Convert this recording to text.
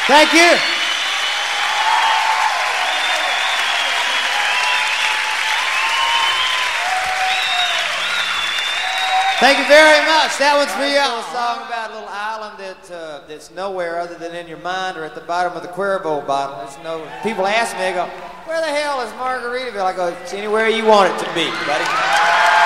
Thank you. Thank you very much. That one's for y'all. A song about a little island that's nowhere other than in your mind or at the bottom of the Cuervo bottle. There's no. People ask me, they go, "Where the hell is Margaritaville?" I go, "It's anywhere you want it to be, buddy."